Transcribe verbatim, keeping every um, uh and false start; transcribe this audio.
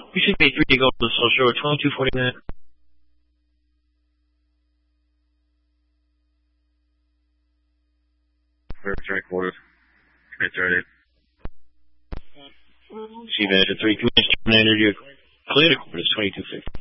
You should be three to go to the social, twenty-two forty-nine. Three quarters. It's ready. See that at three commissioners terminated. You're clear to quarters, twenty-two fifty.